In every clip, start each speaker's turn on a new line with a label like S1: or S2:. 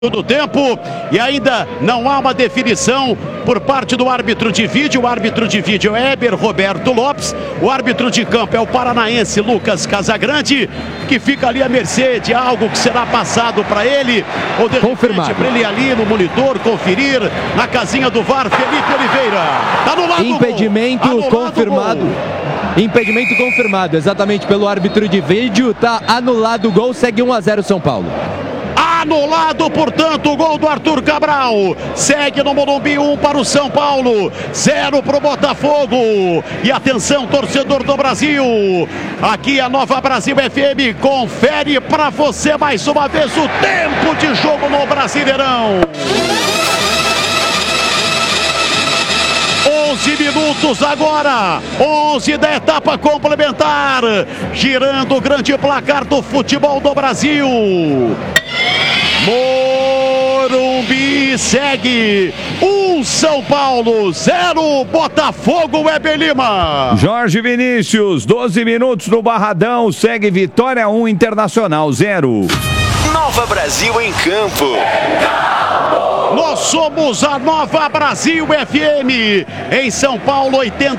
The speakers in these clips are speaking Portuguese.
S1: do tempo e ainda não há uma definição por parte do árbitro de vídeo. O árbitro de vídeo é Heber Roberto Lopes, o árbitro de campo é o paranaense Lucas Casagrande, que fica ali à mercê de algo que será passado para ele, ou de repente para ele ali no monitor conferir na casinha do VAR. Felipe Oliveira tá no lado,
S2: impedimento confirmado. Impedimento confirmado, exatamente pelo árbitro de vídeo. Tá anulado o gol, segue 1-0 São Paulo.
S1: Anulado, portanto, o gol do Arthur Cabral. Segue no Morumbi, 1 para o São Paulo, 0 para o Botafogo. E atenção, torcedor do Brasil, aqui a Nova Brasil FM confere para você mais uma vez o tempo de jogo no Brasileirão. 11 minutos agora, 11 da etapa complementar, girando o grande placar do futebol do Brasil. Morumbi segue 1 São Paulo, 0 Botafogo. Weber Lima.
S3: Jorge Vinícius, 12 minutos no Barradão, segue Vitória 1, Internacional 0.
S4: Nova Brasil em campo.
S1: Nós somos a Nova Brasil FM, em São Paulo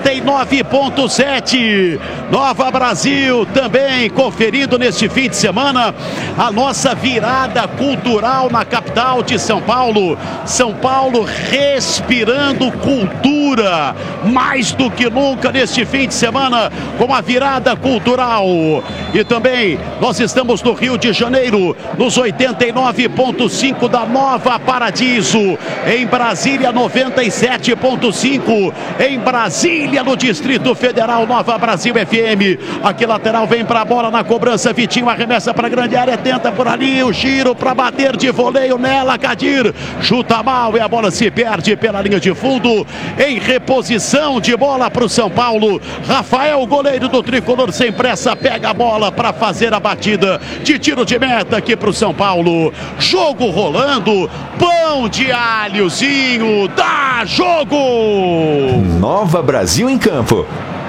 S1: 89.7. Nova Brasil também conferindo neste fim de semana a nossa virada cultural na capital de São Paulo. São Paulo respirando cultura, mais do que nunca neste fim de semana com a virada cultural. E também nós estamos no Rio de Janeiro, nos 89.5 da Nova Paradiso. Em Brasília 97.5, em Brasília no Distrito Federal, Nova Brasil FM. Aqui lateral vem para a bola na cobrança, Vitinho arremessa para a grande área, tenta por ali o giro para bater de voleio nela, Kadir chuta mal e a bola se perde pela linha de fundo. Em reposição de bola para o São Paulo, Rafael, goleiro do tricolor, sem pressa, pega a bola para fazer a batida de tiro de meta aqui para o São Paulo. Jogo rolando, pão de alhozinho, dá jogo!
S4: Nova Brasil em campo.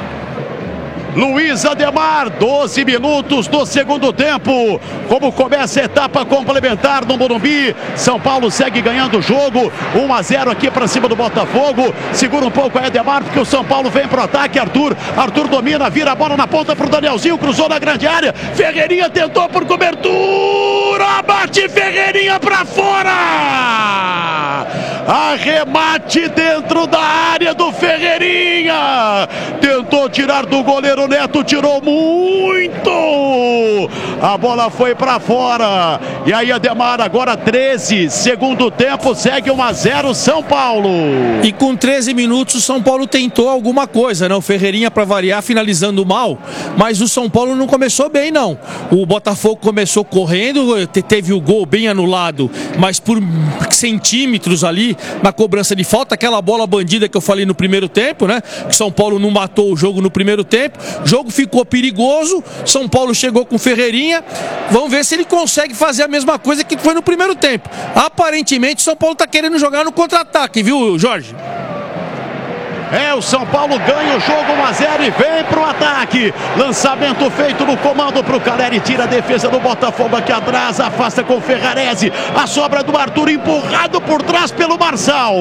S4: Luiz
S1: Ademar, 12 minutos do segundo tempo. Como começa a etapa complementar no Morumbi, São Paulo segue ganhando o jogo, 1-0 aqui para cima do Botafogo. Segura um pouco a Ademar, porque o São Paulo vem pro ataque. Arthur domina, vira a bola na ponta pro Danielzinho, cruzou na grande área. Ferreirinha tentou por cobertura, bate Ferreirinha para fora. Arremate dentro da área do Ferreirinha. Tentou tirar do goleiro Neto, tirou muito. A bola foi para fora. E aí Ademar, agora 13, segundo tempo, segue 1-0 São Paulo.
S5: E com 13 minutos o São Paulo tentou alguma coisa, né? O Ferreirinha, para variar, finalizando mal, mas o São Paulo não começou bem, não. O Botafogo começou correndo, teve o gol bem anulado, mas por centímetros ali na cobrança de falta, aquela bola bandida que eu falei no primeiro tempo, né? Que São Paulo não matou o jogo no primeiro tempo. O jogo ficou perigoso, São Paulo chegou com Ferreirinha, vamos ver se ele consegue fazer a mesma coisa que foi no primeiro tempo. Aparentemente São Paulo está querendo jogar no contra-ataque, viu, Jorge?
S1: O São Paulo ganha o jogo 1-0 e vem pro ataque. Lançamento feito no comando pro Caleri, tira a defesa do Botafogo aqui atrás, afasta com o Ferrarese. A sobra do Arthur, empurrado por trás pelo Marçal.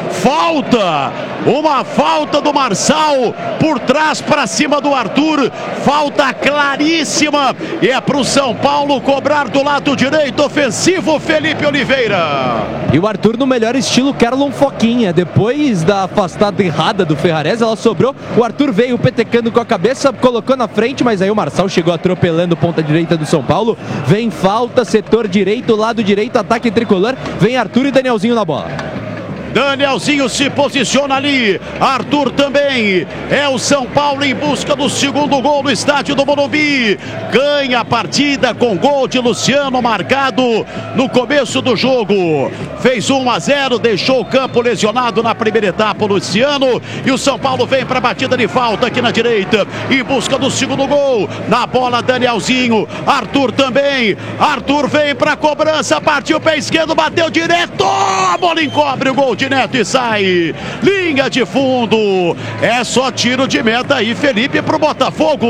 S1: Uma falta do Marçal por trás para cima do Arthur. Falta claríssima e é pro São Paulo cobrar do lado direito, ofensivo, Felipe Oliveira.
S2: E o Arthur no melhor estilo Kerlon Foquinha, depois da afastada errada do Ferrarese, ela sobrou, o Arthur veio petecando com a cabeça, colocou na frente, mas aí o Marçal chegou atropelando ponta direita do São Paulo. Vem falta, setor direito, lado direito, ataque tricolor, vem Arthur e Danielzinho na bola.
S1: Danielzinho se posiciona ali, Arthur também. É o São Paulo em busca do segundo gol no estádio do Morumbi. Ganha a partida com gol de Luciano marcado no começo do jogo. Fez 1-0, deixou o campo lesionado na primeira etapa o Luciano. E o São Paulo vem para a batida de falta aqui na direita, em busca do segundo gol. Na bola Danielzinho, Arthur também. Arthur vem para a cobrança, partiu o pé esquerdo, bateu direto. A bola encobre o gol de Neto e sai. Linha de fundo. É só tiro de meta aí, Felipe, pro Botafogo.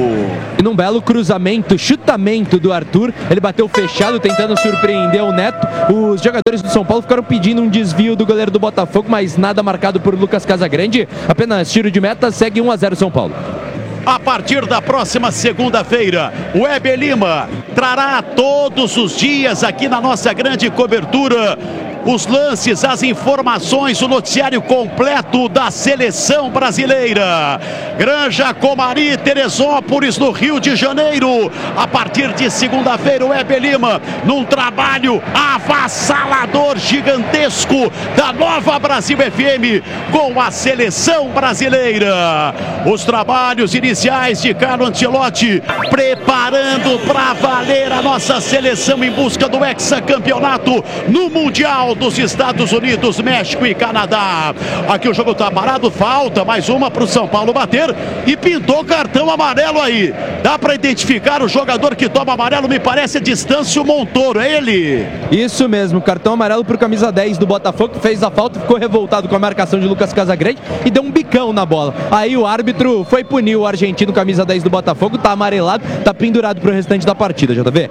S2: E num belo cruzamento, chutamento do Arthur, ele bateu fechado tentando surpreender o Neto. Os jogadores do São Paulo ficaram pedindo um desvio do goleiro do Botafogo, mas nada marcado por Lucas Casagrande. Apenas tiro de meta, segue 1-0 São Paulo.
S1: A partir da próxima segunda-feira, o Weber Lima trará todos os dias aqui na nossa grande cobertura os lances, as informações, o noticiário completo da seleção brasileira. Granja Comari, Teresópolis, no Rio de Janeiro. A partir de segunda-feira, o Weber Lima, num trabalho avassalador, gigantesco, da Nova Brasil FM, com a seleção brasileira. Os trabalhos iniciais de Carlo Ancelotti, preparando para valer a nossa seleção em busca do hexacampeonato no Mundial dos Estados Unidos, México e Canadá. Aqui o jogo tá parado, falta mais uma para o São Paulo bater e pintou cartão amarelo aí. Dá para identificar o jogador que toma amarelo, me parece a Distâncio Montoro, é ele?
S2: Isso mesmo, cartão amarelo pro camisa 10 do Botafogo, que fez a falta, ficou revoltado com a marcação de Lucas Casagrande e deu um bicão na bola. Aí o árbitro foi punir o argentino, camisa 10 do Botafogo, tá amarelado, tá pendurado pro restante da partida, JV.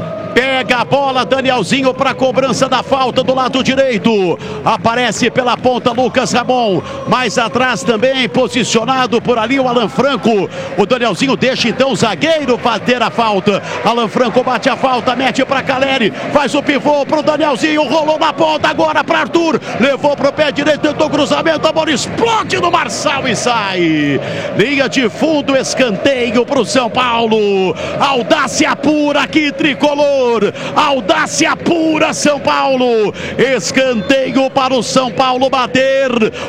S1: Pega a bola, Danielzinho para cobrança da falta do lado direito. Aparece pela ponta Lucas Ramon. Mais atrás também, posicionado por ali o Alan Franco. O Danielzinho deixa então o zagueiro bater a falta. Alan Franco bate a falta, mete para Caleri. Faz o pivô pro Danielzinho. Rolou na ponta agora para Arthur. Levou pro pé direito, tentou cruzamento. A bola explode no Marçal e sai. Linha de fundo, escanteio pro São Paulo. Audácia pura aqui, tricolor. Audácia pura, São Paulo. Escanteio para o São Paulo bater.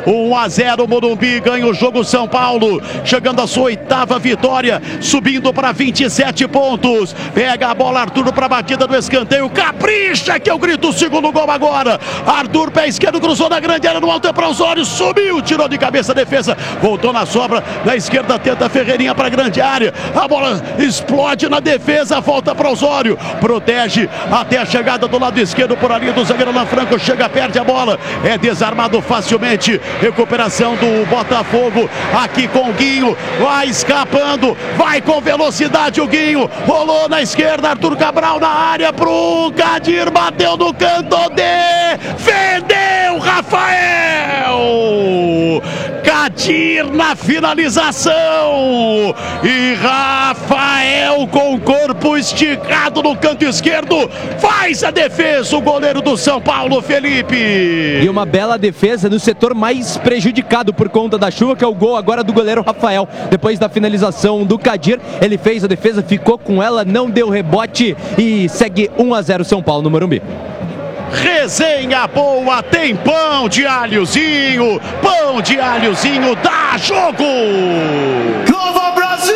S1: 1-0 Morumbi, ganha o jogo São Paulo, chegando à sua 8ª vitória, subindo para 27 pontos. Pega a bola Arthur para a batida do escanteio, capricha que eu grito o segundo gol agora. Arthur, pé esquerdo, cruzou na grande área no alto para os olhos, subiu, tirou de cabeça a defesa, voltou na sobra, na esquerda tenta Ferreirinha para a grande área, a bola explode na defesa, volta para Osório, protege até a chegada do lado esquerdo por ali do zagueiro Alan Franco, chega, perde a bola, é desarmado facilmente. Recuperação do Botafogo aqui com o Guinho, vai escapando, vai com velocidade o Guinho, rolou na esquerda, Arthur Cabral na área pro Kadir, bateu no canto, defendeu Rafael Kadir na finalização e Rafael com o corpo esticado no canto esquerdo faz a defesa, o goleiro do São Paulo, Felipe.
S2: E uma bela defesa no setor mais prejudicado por conta da chuva, que é o gol agora do goleiro Rafael. Depois da finalização do Kadir, ele fez a defesa, ficou com ela, não deu rebote e segue 1-0 São Paulo no Morumbi.
S1: Resenha boa, tem pão de alhozinho dá jogo.
S4: Nova Brasil!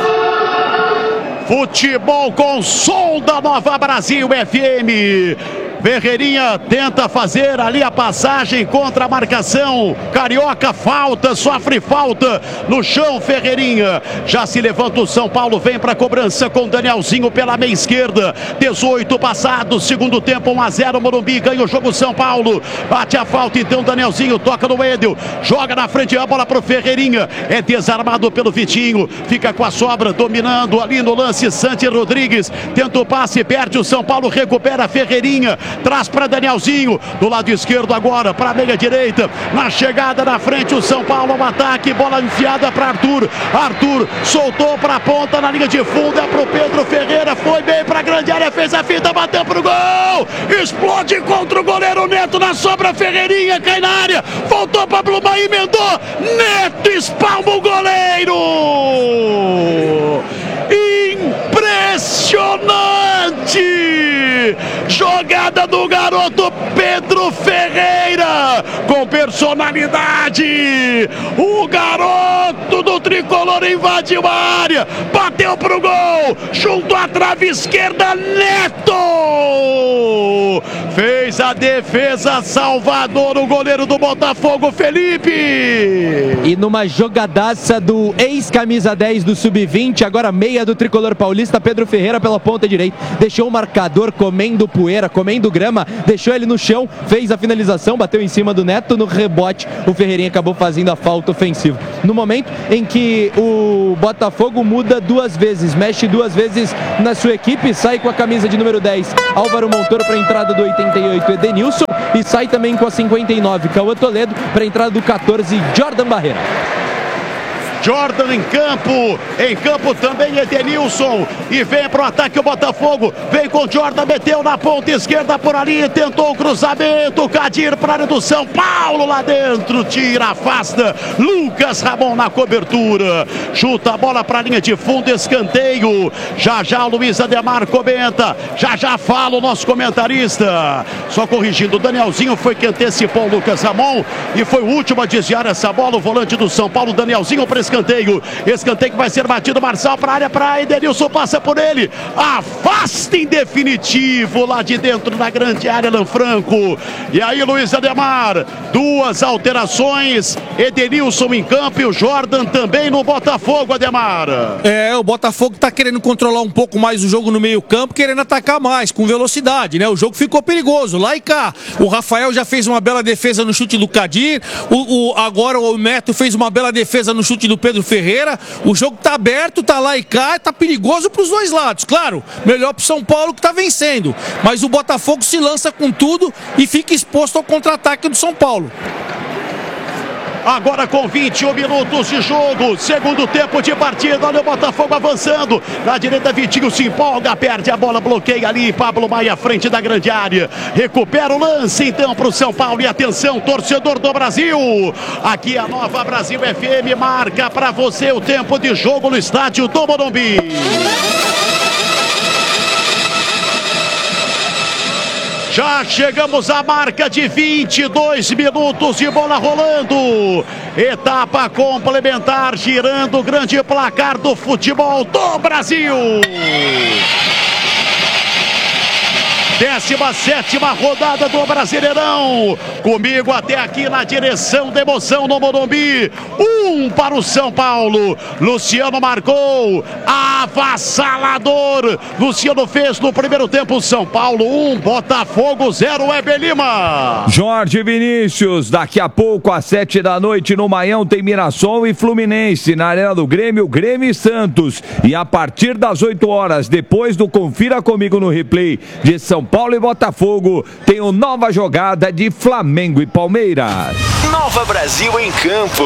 S1: Futebol com som da Nova Brasil FM. Ferreirinha tenta fazer ali a passagem contra a marcação. Carioca falta, sofre falta no chão. Ferreirinha já se levanta o São Paulo, vem para a cobrança com Danielzinho pela meia esquerda. 18 passados, segundo tempo, 1-0 Morumbi, ganha o jogo São Paulo. Bate a falta então, Danielzinho toca no Wendel, joga na frente a bola para o Ferreirinha, é desarmado pelo Vitinho, fica com a sobra, dominando ali no lance Santi Rodrigues, tenta o passe, perde o São Paulo, recupera a Ferreirinha, traz para Danielzinho, do lado esquerdo agora, para a meia direita, na chegada na frente o São Paulo, um ataque, bola enfiada para Arthur, soltou para a ponta na linha de fundo, é para o Pedro Ferreira, foi bem para a grande área, fez a fita, bateu para o gol, explode contra o goleiro Neto, na sobra Ferreirinha, cai na área, voltou para Bluma, emendou, Neto espalma o goleiro, impressionante, jogada do garoto Pedro Ferreira, com personalidade personalidade. O garoto do tricolor invadiu a área, bateu pro gol, junto à trave esquerda, Neto fez a defesa salvador, o goleiro do Botafogo, Felipe.
S2: E numa jogadaça do ex-camisa 10 do Sub-20, agora meia do tricolor paulista, Pedro Ferreira pela ponta direita, deixou o marcador comendo poeira, comendo grama, deixou ele no chão, fez a finalização, bateu em cima do Neto, no rebote o Ferreirinha acabou fazendo a falta ofensiva. No momento em que o Botafogo muda duas vezes, mexe duas vezes na sua equipe, sai com a camisa de número 10 Álvaro Montoro para a entrada do 88 Edenilson e sai também com a 59 Cauã Toledo para a entrada do 14 Jordan Barreira.
S1: Jordan em campo também Edenilson, e vem para o ataque o Botafogo, vem com Jordan, meteu na ponta esquerda por ali, tentou o cruzamento, Kadir para a área do São Paulo, lá dentro, tira, afasta, Lucas Ramon na cobertura, chuta a bola para a linha de fundo, escanteio, já o Luiz Ademar comenta, já fala o nosso comentarista, só corrigindo, o Danielzinho foi que antecipou o Lucas Ramon e foi o último a desviar essa bola, o volante do São Paulo, Danielzinho para escanteio que vai ser batido, Marçal para a área, para Edenilson, passa por ele, afasta em definitivo lá de dentro da grande área, Lanfranco, e aí Luiz Ademar, duas alterações, Edenilson em campo e o Jordan também no Botafogo, Ademar.
S5: O Botafogo tá querendo controlar um pouco mais o jogo no meio campo, querendo atacar mais, com velocidade, né? O jogo ficou perigoso, lá e cá, o Rafael já fez uma bela defesa no chute do Kadir, agora o Neto fez uma bela defesa no chute do Pedro Ferreira, o jogo tá aberto, tá lá e cá, tá perigoso pros dois lados, claro, melhor pro São Paulo que tá vencendo, mas o Botafogo se lança com tudo e fica exposto ao contra-ataque do São Paulo.
S1: Agora com 21 minutos de jogo, segundo tempo de partida, olha o Botafogo avançando, na direita Vitinho se empolga, perde a bola, bloqueia ali, Pablo Maia à frente da grande área, recupera o lance então para o São Paulo, e atenção torcedor do Brasil, aqui a Nova Brasil FM marca para você o tempo de jogo no estádio do Morumbi. Já chegamos à marca de 22 minutos de bola rolando. Etapa complementar, girando o grande placar do futebol do Brasil. 17ª rodada do Brasileirão. Comigo até aqui na direção da emoção no Morumbi. 1 para o São Paulo. Luciano marcou. Avassalador. Luciano fez no primeiro tempo. São Paulo 1, Botafogo 0. Weber Lima.
S3: Jorge Vinícius, daqui a pouco às 7 da noite no Maião tem Mirassol e Fluminense. Na Arena do Grêmio, Grêmio e Santos. E a partir das 8 horas, depois do Confira Comigo no Replay de São Paulo e Botafogo, tem uma nova jogada de Flamengo e Palmeiras.
S4: Nova Brasil em campo.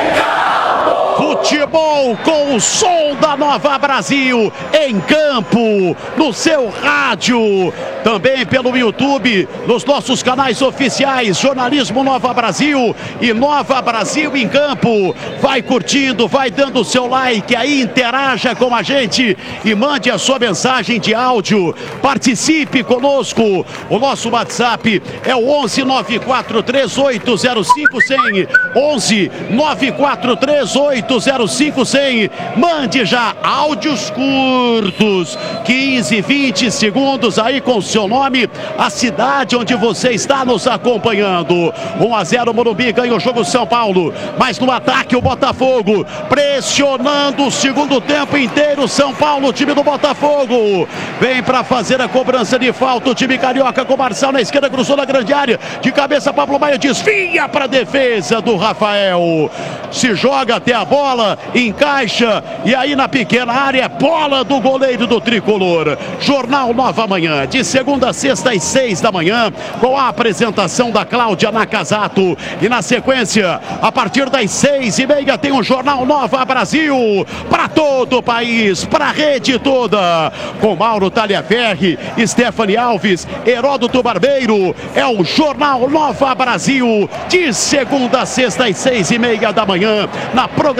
S1: Futebol com o som da Nova Brasil em campo, no seu rádio, também pelo YouTube, nos nossos canais oficiais, Jornalismo Nova Brasil e Nova Brasil em campo. Vai curtindo, vai dando o seu like aí, interaja com a gente e mande a sua mensagem de áudio. Participe conosco. O nosso WhatsApp é o 11 943805100. 11 943805100. Mande já áudios curtos, 15, 20 segundos aí com o seu nome, a cidade onde você está nos acompanhando. 1-0 Morumbi, ganha o jogo São Paulo, mas no ataque o Botafogo, pressionando o segundo tempo inteiro. São Paulo, o time do Botafogo, vem para fazer a cobrança de falta, o time carioca com o Marçal na esquerda, cruzou na grande área, de cabeça Pablo Maia desvia para a defesa do Rafael, se joga até a bola, encaixa, e aí na pequena área, bola do goleiro do Tricolor. Jornal Nova Manhã, de segunda a sexta às 6 da manhã, com a apresentação da Cláudia Nakazato, e na sequência, a partir das 6h30 tem o Jornal Nova Brasil, para todo o país, para a rede toda, com Mauro Taliaferri, Stephanie Alves, Heródoto Barbeiro. É o Jornal Nova Brasil, de segunda a sexta às 6h30 da manhã, na programação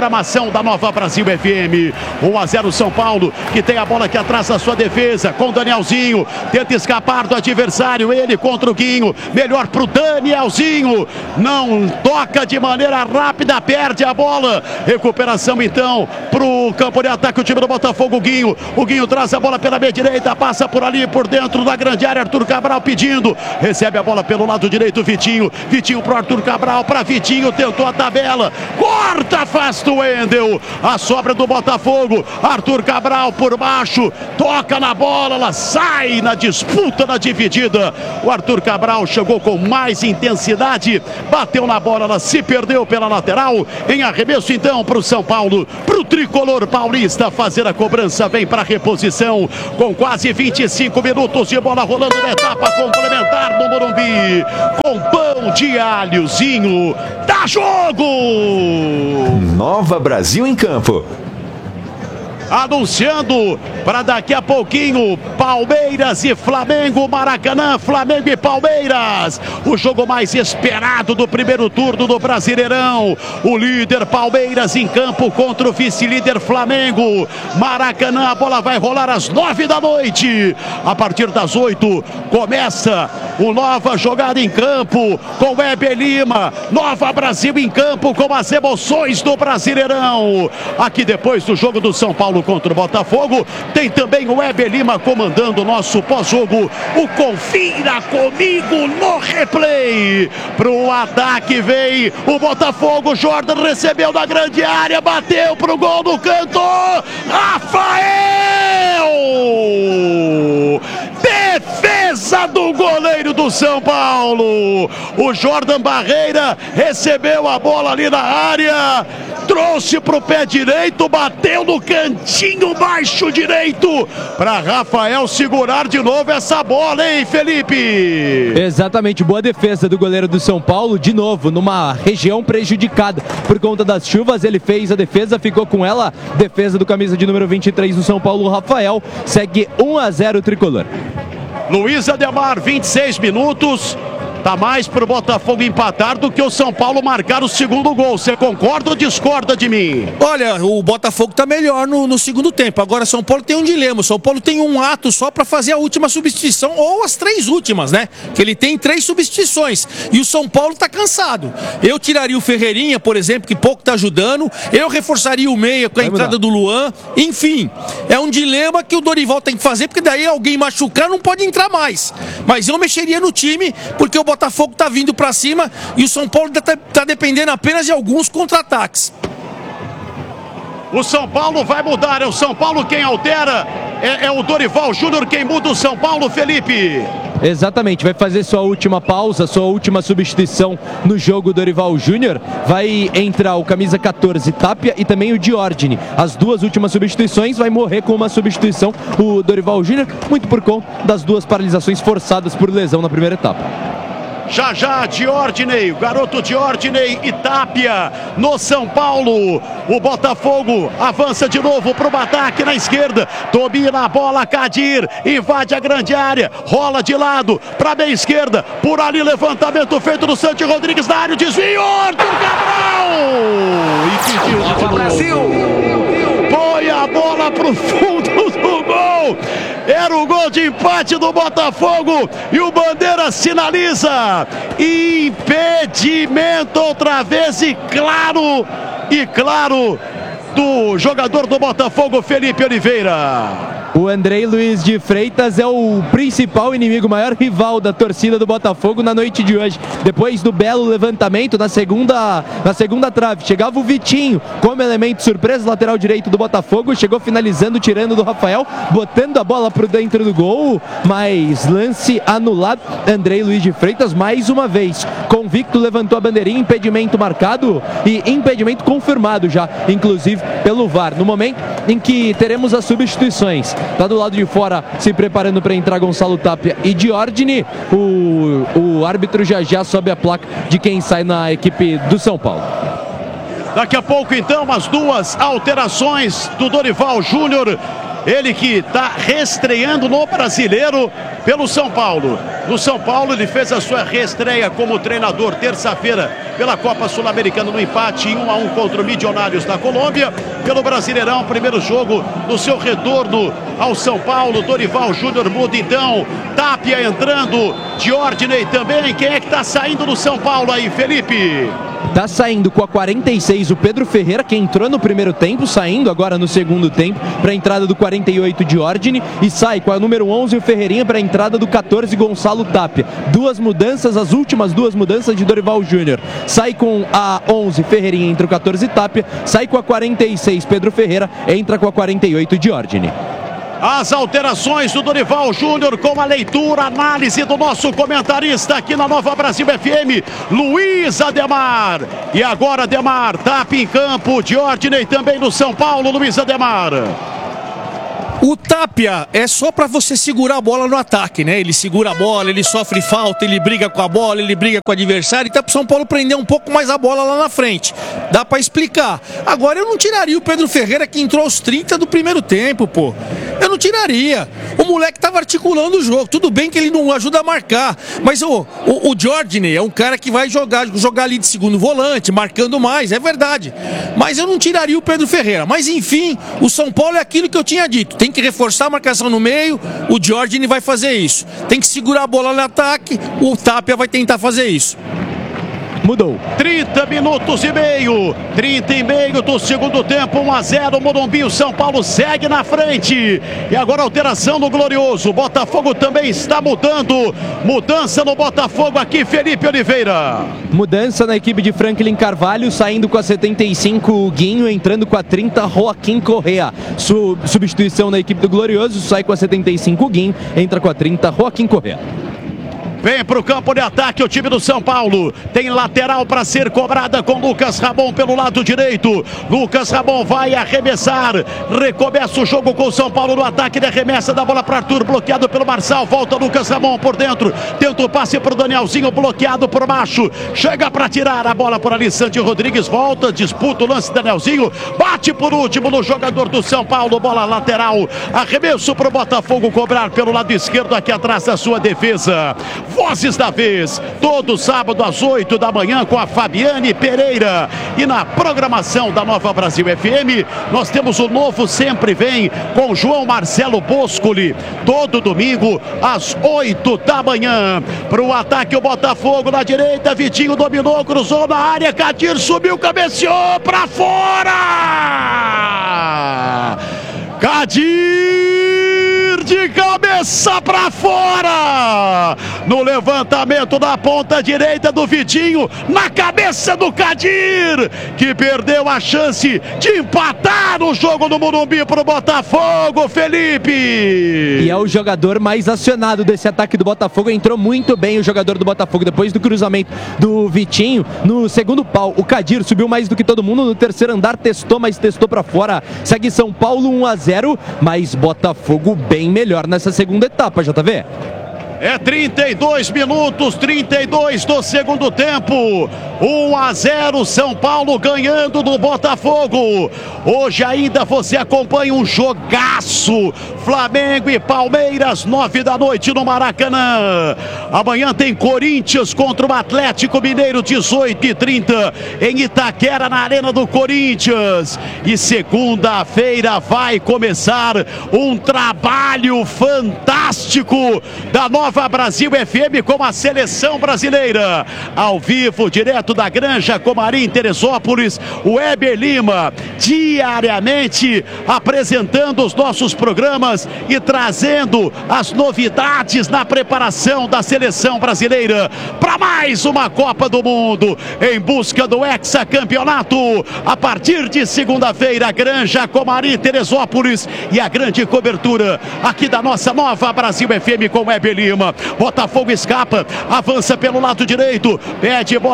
S1: programação da Nova Brasil FM. 1-0 São Paulo, que tem a bola aqui atrás da sua defesa, com Danielzinho, tenta escapar do adversário, ele contra o Guinho, melhor pro Danielzinho, não toca de maneira rápida, perde a bola, recuperação então pro campo de ataque, o time do Botafogo, o Guinho traz a bola pela meia direita, passa por ali, por dentro da grande área, Arthur Cabral pedindo, recebe a bola pelo lado direito, Vitinho pro Arthur Cabral, para Vitinho, tentou a tabela, corta, afasta o Wendel, a sobra do Botafogo, Arthur Cabral por baixo, toca na bola, ela sai na disputa, na dividida, o Arthur Cabral chegou com mais intensidade, bateu na bola, ela se perdeu pela lateral, em arremesso então para o São Paulo, para o tricolor paulista fazer a cobrança, vem para a reposição, com quase 25 minutos de bola rolando na etapa complementar do Morumbi, com pão de alhozinho, dá jogo!
S4: Nova Brasil em campo.
S1: Anunciando para daqui a pouquinho, Palmeiras e Flamengo, Maracanã, Flamengo e Palmeiras, o jogo mais esperado do primeiro turno do Brasileirão, o líder Palmeiras em campo contra o vice-líder Flamengo, Maracanã, a bola vai rolar às 9 da noite, a partir das 8 começa o Nova jogada em campo, com Weber Lima, Nova Brasil em campo com as emoções do Brasileirão, aqui depois do jogo do São Paulo contra o Botafogo, tem também o Weber Lima comandando o nosso pós-jogo, o Confira Comigo no replay, pro ataque vem o Botafogo, Jordan recebeu na grande área, bateu pro gol do canto, Rafael! Defesa do goleiro do São Paulo, o Jordan Barreira recebeu a bola ali na área, trouxe pro pé direito, bateu no cantinho baixo direito, para Rafael segurar de novo essa bola, hein, Felipe?
S2: Exatamente, boa defesa do goleiro do São Paulo, de novo, numa região prejudicada por conta das chuvas, ele fez a defesa, ficou com ela, defesa do camisa de número 23 do São Paulo, Rafael, segue 1-0 o tricolor.
S1: Luiz Ademar, 26 minutos. Tá mais pro Botafogo empatar do que o São Paulo marcar o segundo gol. Você concorda ou discorda de mim?
S5: Olha, o Botafogo tá melhor no segundo tempo. Agora São Paulo tem um dilema. O São Paulo tem um ato só para fazer a última substituição, ou as 3 últimas, né? Que ele tem 3 substituições. E o São Paulo tá cansado. Eu tiraria o Ferreirinha, por exemplo, que pouco tá ajudando. Eu reforçaria o meia com a entrada do Luan. Enfim, é um dilema que o Dorival tem que fazer, porque daí alguém machucar não pode entrar mais. Mas eu mexeria no time, porque o Botafogo tá vindo pra cima e o São Paulo tá dependendo apenas de alguns contra-ataques.
S1: O São Paulo vai mudar, é o São Paulo quem altera, é o Dorival Júnior quem muda o São Paulo, Felipe.
S2: Exatamente, vai fazer sua última pausa, sua última substituição no jogo. Dorival Júnior, vai entrar o camisa 14 Tapia e também o Diordini. As 2 últimas substituições, vai morrer com uma substituição o Dorival Júnior, muito por conta das 2 paralisações forçadas por lesão na primeira etapa.
S1: Já, Diordiney, o garoto Diordiney e Tapia no São Paulo. O Botafogo avança de novo para o ataque na esquerda. Domina a bola, Kadir, invade a grande área, rola de lado para a meia esquerda. Por ali, levantamento feito do Santi Rodrigues na área, desvio, Arthur Cabral! E pediu de novo. Brasil! Põe a bola pro fundo do gol. Era o gol de empate do Botafogo e o Bandeira sinaliza impedimento outra vez e claro do jogador do Botafogo, Felipe Oliveira.
S2: O Andrei Luiz de Freitas é o principal inimigo, maior rival da torcida do Botafogo na noite de hoje. Depois do belo levantamento na segunda trave, chegava o Vitinho como elemento surpresa, lateral direito do Botafogo, chegou finalizando, tirando do Rafael, botando a bola pro dentro do gol, mas lance anulado. Andrei Luiz de Freitas mais uma vez convicto, levantou a bandeirinha, impedimento marcado e impedimento confirmado já, inclusive pelo VAR. No momento em que teremos as substituições, tá do lado de fora se preparando para entrar Gonçalo Tapia e Diordini. O árbitro já sobe a placa de quem sai na equipe do São Paulo.
S1: Daqui a pouco então as 2 alterações do Dorival Júnior. Ele que está reestreando no Brasileiro pelo São Paulo. No São Paulo ele fez a sua reestreia como treinador terça-feira pela Copa Sul-Americana no empate em 1-1 contra o Milionários da Colômbia. Pelo Brasileirão, primeiro jogo do seu retorno ao São Paulo. Dorival Júnior muda então. Tapia entrando, Diordiney também. Quem é que está saindo do São Paulo aí, Felipe?
S2: Tá saindo com a 46 o Pedro Ferreira, que entrou no primeiro tempo, saindo agora no segundo tempo para a entrada do 48 Diordiney, e sai com a número 11 o Ferreirinha para a entrada do 14 Gonçalo Tapia. Duas mudanças, as últimas duas mudanças de Dorival Júnior. Sai com a 11 Ferreirinha, entra o 14 Tapia, sai com a 46 Pedro Ferreira, entra com a 48 Diordiney.
S1: As alterações do Dorival Júnior com a leitura, análise do nosso comentarista aqui na Nova Brasil FM, Luiz Ademar. E agora Ademar, Tapia em campo, Diordiney também no São Paulo, Luiz Ademar.
S5: O Tapia é só para você segurar a bola no ataque, né? Ele segura a bola, ele sofre falta, ele briga com a bola, ele briga com o adversário. E tá pro São Paulo prender um pouco mais a bola lá na frente. Dá para explicar. Agora eu não tiraria o Pedro Ferreira, que entrou aos 30 do primeiro tempo, pô. Eu não tiraria. O moleque tava articulando o jogo. Tudo bem que ele não ajuda a marcar, mas o Diordiney é um cara que vai jogar ali de segundo volante, marcando mais, é verdade. Mas eu não tiraria o Pedro Ferreira. Mas enfim, o São Paulo é aquilo que eu tinha dito. Tem que reforçar a marcação no meio, o Diordiney vai fazer isso. Tem que segurar a bola no ataque, o Tapia vai tentar fazer isso.
S2: Mudou.
S1: 30 minutos e meio. 30 e meio do segundo tempo. 1-0 Morumbi. O São Paulo segue na frente. E agora alteração no Glorioso. O Botafogo também está mudando. Mudança no Botafogo aqui, Felipe Oliveira.
S2: Mudança na equipe de Franklin Carvalho, saindo com a 75 o Guinho, entrando com a 30 Joaquim Correa. Substituição na equipe do Glorioso, sai com a 75 o Guinho, entra com a 30 Joaquim Correa.
S1: Vem para o campo de ataque o time do São Paulo. Tem lateral para ser cobrada com Lucas Ramon pelo lado direito. Lucas Ramon vai arremessar. Recomeça o jogo com o São Paulo no ataque de arremessa da bola para Arthur, bloqueado pelo Marçal. Volta Lucas Ramon por dentro. Tenta o passe para o Danielzinho, bloqueado por baixo. Chega para tirar a bola por ali. Santi Rodrigues volta, disputa o lance. Danielzinho bate por último no jogador do São Paulo. Bola lateral. Arremesso para o Botafogo cobrar pelo lado esquerdo aqui atrás da sua defesa. Vozes da Vez, todo sábado às 8 da manhã com a Fabiane Pereira. E na programação da Nova Brasil FM, nós temos o Novo Sempre Vem com João Marcelo Boscoli, todo domingo às 8 da manhã. Para o ataque o Botafogo na direita, Vitinho dominou, cruzou na área, Kadir subiu, cabeceou para fora! Kadir de cabeça para fora, no levantamento da ponta direita do Vitinho, na cabeça do Kadir, que perdeu a chance de empatar o jogo no Morumbi para o Botafogo, Felipe.
S2: E é o jogador mais acionado desse ataque do Botafogo, entrou muito bem o jogador do Botafogo, depois do cruzamento do Vitinho, no segundo pau, o Kadir subiu mais do que todo mundo, no terceiro andar testou, mas testou para fora, segue São Paulo 1-0, mas Botafogo bem melhor nessa segunda etapa, JV.
S1: É 32 minutos, 32 do segundo tempo. 1-0, São Paulo ganhando do Botafogo. Hoje ainda você acompanha um jogaço. Flamengo e Palmeiras, 9 da noite no Maracanã. Amanhã tem Corinthians contra o Atlético Mineiro, 18h30 em Itaquera, na Arena do Corinthians. E segunda-feira vai começar um trabalho fantástico da Nova Brasil FM com a seleção brasileira. Ao vivo, direto da Granja Comarim, Teresópolis, o Weber Lima, diariamente apresentando os nossos programas e trazendo as novidades na preparação da seleção brasileira para mais uma Copa do Mundo, em busca do hexacampeonato. A partir de segunda-feira, Granja Comarim, Teresópolis, e a grande cobertura aqui da nossa Nova Brasil FM com Weber Lima. Botafogo escapa, avança pelo lado direito, pede bola por ali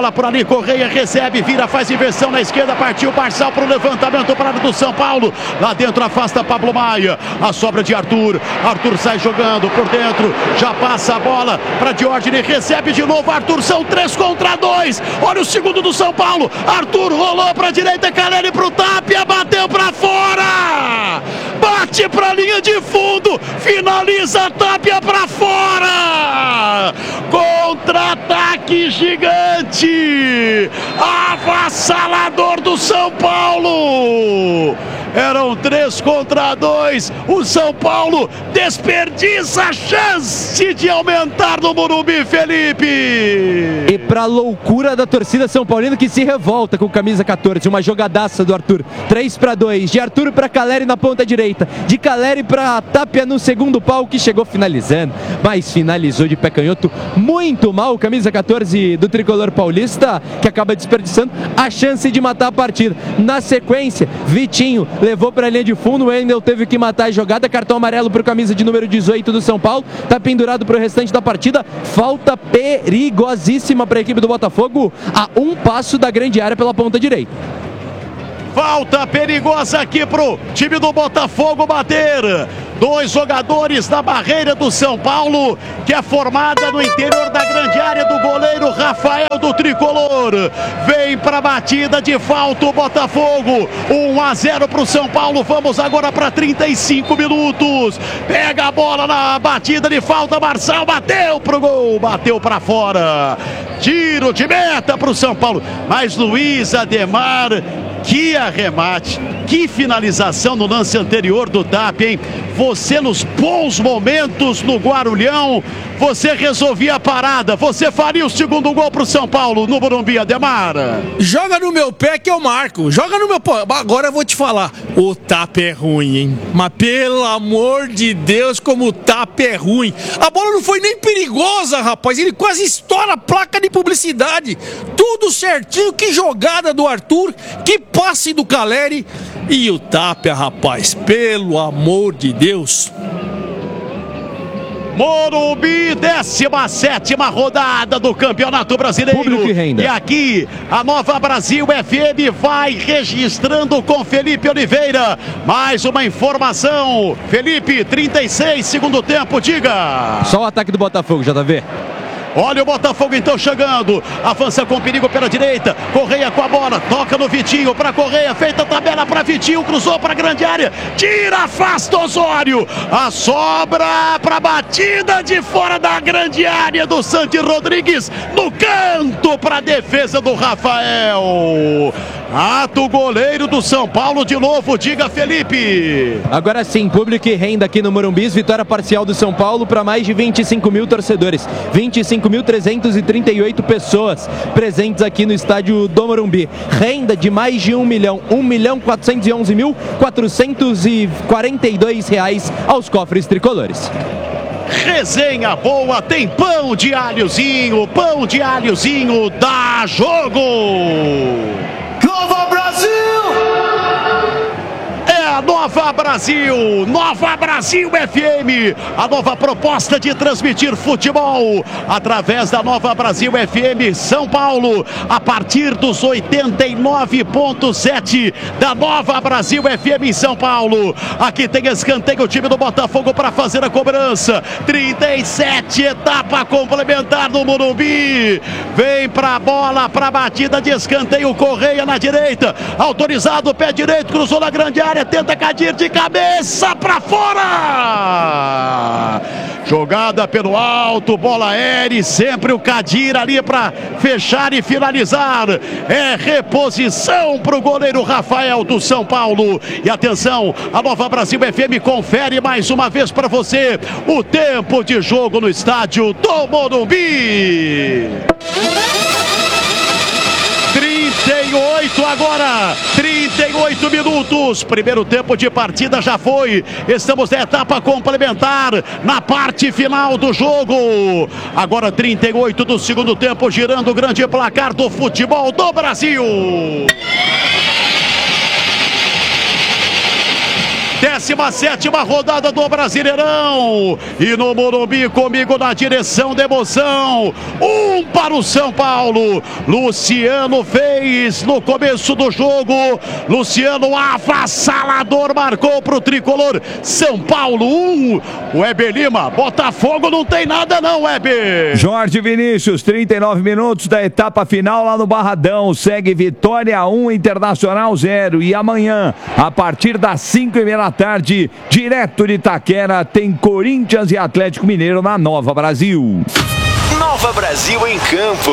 S1: Correia recebe, vira, faz inversão na esquerda, partiu Marçal para o levantamento para do São Paulo. Lá dentro afasta Pablo Maia. A sobra de Arthur. Arthur sai jogando por dentro. Já passa a bola para Diógenes. Recebe de novo Arthur. São 3 contra 2. Olha o segundo do São Paulo. Arthur rolou para a direita. Caleri para o Tapia. Bateu para fora. Bate para a linha de fundo. Finaliza Tapia para fora. Contra-ataque gigante. Avassalador do São Paulo. Eram 3 contra 2. O São Paulo desperdiça a chance de aumentar no Morumbi, Felipe.
S2: E pra loucura da torcida São Paulino, que se revolta com camisa 14. Uma jogadaça do Arthur. 3-2. De Arthur para Caleri na ponta direita. De Caleri para Tapia no segundo pau, que chegou finalizando. Mas finalizou de pé canhoto muito mal. Camisa 14 do tricolor paulista, que acaba desperdiçando a chance de matar a partida. Na sequência, Vitinho levou para a linha de fundo. O Wendel teve que matar a jogada. Cartão amarelo para o camisa de número 18 do São Paulo. Está pendurado para o restante da partida. Falta perigosíssima para a equipe do Botafogo, a um passo da grande área pela ponta direita.
S1: Falta perigosa aqui pro time do Botafogo bater. 2 jogadores na barreira do São Paulo, que é formada no interior da grande área do goleiro Rafael do Tricolor. Vem para a batida de falta o Botafogo. 1-0 para o São Paulo. Vamos agora para 35 minutos. Pega a bola na batida de falta. Marçal bateu pro gol. Bateu para fora. Tiro de meta para o São Paulo. Mas Luiz Ademar, que arremate, que finalização no lance anterior do Tapia, hein? Você nos bons momentos no Guarulhão, você resolvia a parada, você faria o segundo gol pro São Paulo no Morumbi, Ademar.
S5: Joga no meu pé que eu marco, joga no meu pé. Agora eu vou te falar, o Tapia é ruim, hein? Mas pelo amor de Deus, como o Tapia é ruim. A bola não foi nem perigosa, rapaz, ele quase estoura a placa de publicidade. Tudo certinho, que jogada do Arthur, que passe do Caleri. E o Tapia, rapaz, pelo amor de Deus.
S1: Morumbi, 17ª rodada do Campeonato Brasileiro.
S2: Público e renda.
S1: E aqui, a Nova Brasil FM vai registrando com Felipe Oliveira. Mais uma informação. Felipe, 36, segundo tempo, diga.
S2: Só o ataque do Botafogo, JV.
S1: Olha o Botafogo então chegando, avança com perigo pela direita, Correia com a bola, toca no Vitinho para Correia, feita a tabela para Vitinho, cruzou para a grande área, tira, afasta Osório, a sobra para a batida de fora da grande área do Santi Rodrigues, no canto para a defesa do Rafael. Ato goleiro do São Paulo de novo, diga Felipe.
S2: Agora sim, público e renda aqui no Morumbi, vitória parcial do São Paulo para mais de 25 mil torcedores, 25.338 pessoas presentes aqui no estádio do Morumbi, renda de mais de 1 milhão, 1.411.442 reais aos cofres tricolores.
S1: Resenha boa, tem pão de alhozinho dá jogo. Nova Brasil! É a Nova Brasil, Nova Brasil FM, a nova proposta de transmitir futebol através da Nova Brasil FM São Paulo, a partir dos 89.7 da Nova Brasil FM em São Paulo. Aqui tem escanteio, o time do Botafogo para fazer a cobrança. 37, etapa complementar do Morumbi. Vem pra bola, pra batida de escanteio, Correia na direita, autorizado, pé direito, cruzou na grande área, tenta Kadir de cabeça pra fora. Jogada pelo alto, bola aérea, sempre o Kadir ali para fechar e finalizar. É reposição pro goleiro Rafael do São Paulo. E atenção, a Nova Brasil FM confere mais uma vez para você o tempo de jogo no estádio do Morumbi. 38 agora, 38 minutos, primeiro tempo de partida já foi, estamos na etapa complementar, na parte final do jogo, agora 38 do segundo tempo, girando o grande placar do futebol do Brasil. 17ª rodada do Brasileirão. E no Morumbi, comigo na direção da emoção. Para o São Paulo. Luciano fez no começo do jogo. Luciano avassalador, marcou para o tricolor. São Paulo 1. O Weber Lima, Botafogo não tem nada não, Weber.
S3: Jorge Vinícius, 39 minutos da etapa final lá no Barradão. Segue Vitória 1, Internacional 0. E amanhã, a partir das 5h30 da tarde, direto de Itaquera, tem Corinthians e Atlético Mineiro na Nova Brasil.
S4: Nova Brasil em campo.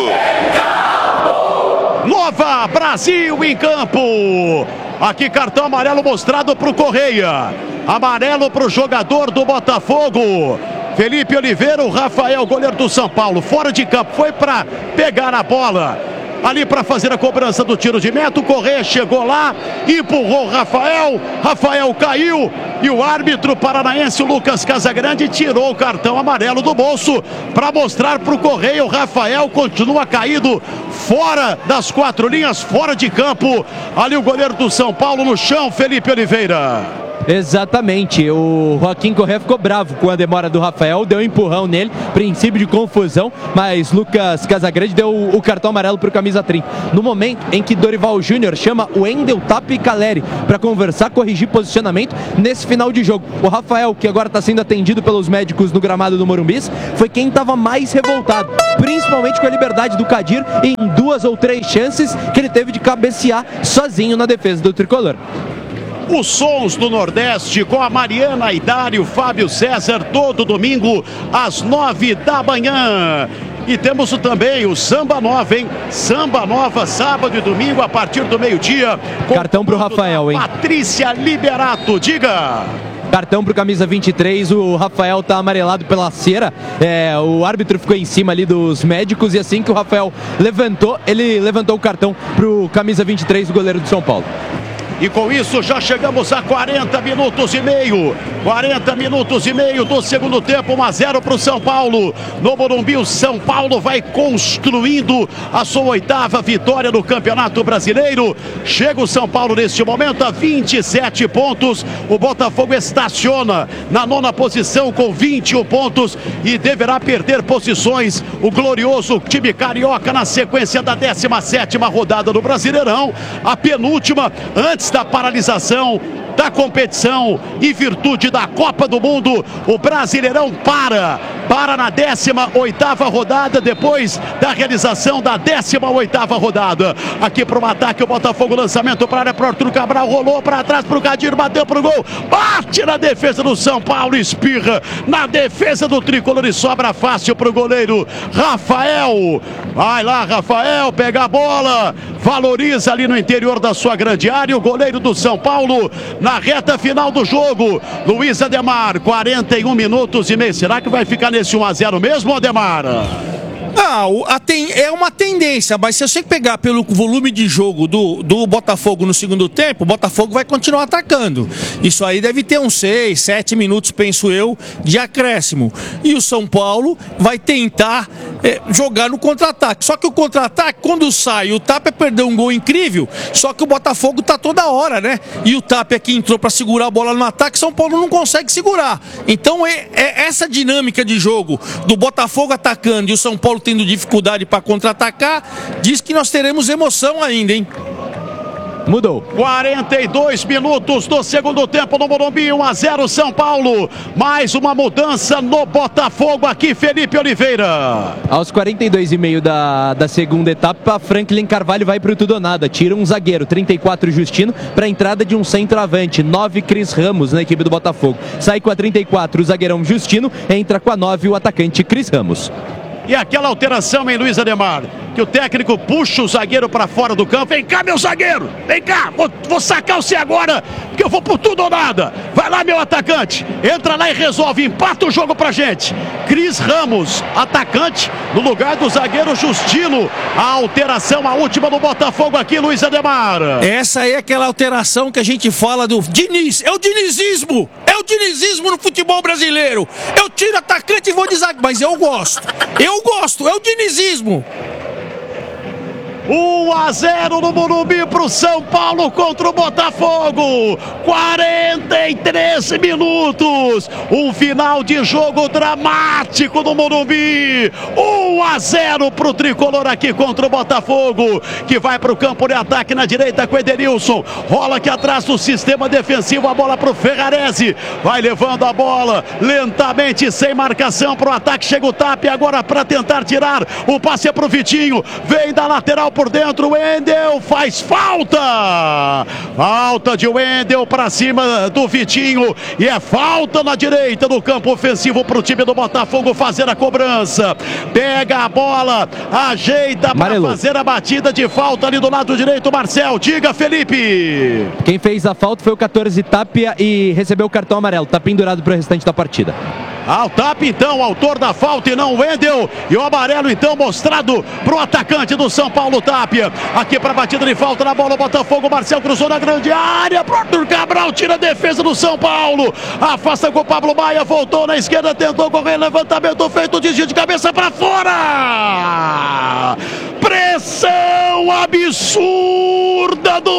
S1: Nova Brasil em campo. Aqui cartão amarelo mostrado para o Correia. Amarelo para o jogador do Botafogo. Felipe Oliveira, o Rafael, goleiro do São Paulo, fora de campo, foi para pegar a bola ali para fazer a cobrança do tiro de meta. O Correia chegou lá, empurrou o Rafael, Rafael caiu e o árbitro paranaense, o Lucas Casagrande, tirou o cartão amarelo do bolso para mostrar para o Correia. O Rafael continua caído fora das 4 linhas, fora de campo. Ali o goleiro do São Paulo no chão, Felipe Oliveira.
S2: Exatamente, o Joaquim Correa ficou bravo com a demora do Rafael, deu um empurrão nele, princípio de confusão, mas Lucas Casagrande deu o cartão amarelo para o camisa 30. No momento em que Dorival Júnior chama o Wendel Tapia Caleri para conversar, corrigir posicionamento nesse final de jogo. O Rafael, que agora está sendo atendido pelos médicos no gramado do Morumbis, foi quem estava mais revoltado, principalmente com a liberdade do Kadir em 2 ou 3 chances que ele teve de cabecear sozinho na defesa do tricolor.
S1: Os sons do Nordeste com a Mariana Aidar e o Fábio César, todo domingo às 9 da manhã. E temos também o Samba Nova, hein? Samba Nova, sábado e domingo a partir do meio-dia.
S2: Cartão pro Rafael, hein?
S1: Patrícia Liberato, diga.
S2: Cartão pro camisa 23, o Rafael tá amarelado pela cera, o árbitro ficou em cima ali dos médicos e assim que o Rafael levantou, ele levantou o cartão pro camisa 23, o goleiro do São Paulo.
S1: E com isso já chegamos a 40 minutos e meio. 40 minutos e meio do segundo tempo, 1-0 para o São Paulo. No Morumbi, o São Paulo vai construindo a sua 8ª vitória no Campeonato Brasileiro. Chega o São Paulo neste momento a 27 pontos. O Botafogo estaciona na 9ª posição com 21 pontos e deverá perder posições. O glorioso time carioca na sequência da 17ª rodada do Brasileirão. A penúltima, antes da paralisação da competição em virtude da Copa do Mundo. O Brasileirão para na 18ª rodada, depois da realização da 18ª rodada. Aqui para o ataque, o Botafogo, lançamento para a área, para o Arthur Cabral, rolou para trás para o Kadir, bateu para o gol, bate na defesa do São Paulo, espirra na defesa do tricolor e sobra fácil para o goleiro Rafael. Vai lá, Rafael, pega a bola, valoriza ali no interior da sua grande área. O goleiro do São Paulo na reta final do jogo, Luiz Ademar, 41 minutos e meio. Será que vai ficar nesse 1-0 mesmo, Ademar?
S5: É uma tendência, mas se você pegar pelo volume de jogo do Botafogo no segundo tempo, o Botafogo vai continuar atacando. Isso aí deve ter uns 6, 7 minutos, penso eu, de acréscimo. E o São Paulo vai tentar jogar no contra-ataque. Só que o contra-ataque, quando sai, o Tapia perdeu um gol incrível, só que o Botafogo tá toda hora, né? E o Tapia que entrou para segurar a bola no ataque, São Paulo não consegue segurar. Então essa dinâmica de jogo do Botafogo atacando e o São Paulo tendo dificuldade para contra-atacar, diz que nós teremos emoção ainda, hein?
S2: Mudou.
S1: 42 minutos do segundo tempo no Morumbi, 1-0 São Paulo. Mais uma mudança no Botafogo aqui, Felipe Oliveira.
S2: Aos 42,5 da segunda etapa, Franklin Carvalho vai pro tudo ou nada. Tira um zagueiro, 34 Justino, para a entrada de um centroavante, 9 Cris Ramos na equipe do Botafogo. Sai com a 34 o zagueirão Justino, entra com a 9 o atacante Cris Ramos.
S1: E aquela alteração, hein, Luiz Ademar? Que o técnico puxa o zagueiro para fora do campo. Vem cá, meu zagueiro! Vem cá! Vou sacar você agora, porque eu vou por tudo ou nada. Vai lá, meu atacante. Entra lá e resolve. Empata o jogo pra gente. Cris Ramos, atacante, no lugar do zagueiro Justino. A alteração, a última do Botafogo aqui, Luiz Ademar.
S5: Essa aí é aquela alteração que a gente fala do Diniz. É o dinizismo! É o dinizismo no futebol brasileiro. Eu tiro atacante e vou de zagueiro. Mas eu gosto. É o dinizismo.
S1: 1-0 no Morumbi pro São Paulo contra o Botafogo. 43 minutos. Um final de jogo dramático no Morumbi. 1-0 pro tricolor aqui contra o Botafogo, que vai pro campo de ataque na direita com Edenilson. Rola aqui atrás do sistema defensivo, a bola pro Ferrarese. Vai levando a bola lentamente, sem marcação pro ataque. Chega o Tapia agora para tentar tirar. O passe é pro Vitinho. Vem da lateral por dentro. Wendel faz falta. Falta de Wendel para cima do Vitinho. E é falta na direita do campo ofensivo pro time do Botafogo fazer a cobrança. Pega a bola, ajeita para fazer a batida de falta ali do lado direito. Marcel, diga, Felipe.
S2: Quem fez a falta foi o 14 Tapia e recebeu o cartão amarelo. Tá pendurado pro restante da partida.
S1: O Tapia, então, autor da falta e não o Wendel. E o amarelo, então, mostrado pro atacante do São Paulo, Tapia. Aqui pra batida de falta na bola, o Botafogo. Marcel cruzou na grande área. Pro Arthur Cabral, tira a defesa do São Paulo. Afasta com o Pablo Maia, voltou na esquerda, tentou correr, levantamento feito, desvio de cabeça pra fora. Pressão absurda do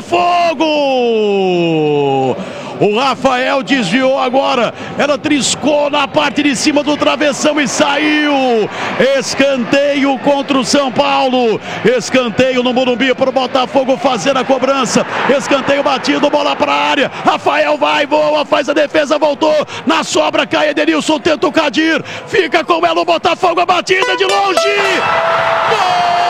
S1: Botafogo. O Rafael desviou agora, ela triscou na parte de cima do travessão e saiu. Escanteio contra o São Paulo. Escanteio no Morumbi para o Botafogo fazer a cobrança. Escanteio batido, bola para a área. Rafael vai, voa, faz a defesa, voltou. Na sobra cai Edenilson, tenta o Kadir. Fica com ela o Botafogo, a batida de longe. Gol!